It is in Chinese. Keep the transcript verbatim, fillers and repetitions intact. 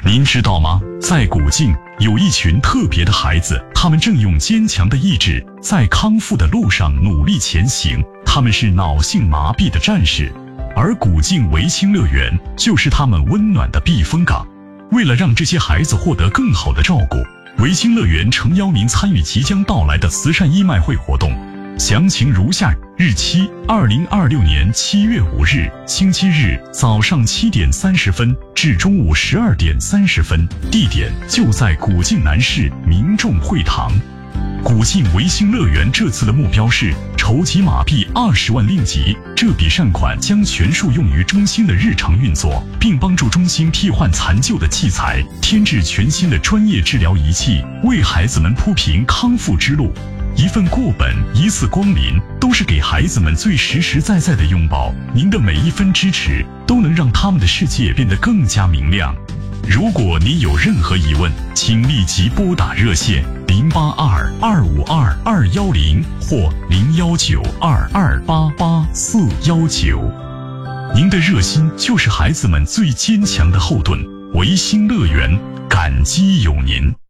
您知道吗？在古晋有一群特别的孩子，他们正用坚强的意志在康复的路上努力前行。他们是脑性麻痹的战士，而古晋维清乐园就是他们温暖的避风港。为了让这些孩子获得更好的照顾，维清乐园诚邀您参与即将到来的慈善义卖会活动。详情如下：日期二零二六年七月五日，星期日，早上七点三十分至中午十二点三十分，地点就在古晋南市民众会堂。古晋维新乐园这次的目标是筹集马币二十万令吉，这笔善款将全数用于中心的日常运作，并帮助中心替换残旧的器材，添置全新的专业治疗仪器，为孩子们铺平康复之路。一份过本，一次光临，都是给孩子们最实实在在的拥抱。您的每一分支持，都能让他们的世界变得更加明亮。如果您有任何疑问，请立即拨打热线零八二二五二二幺零或零幺九二二八八四幺九。您的热心就是孩子们最坚强的后盾。维新乐园，感激有您。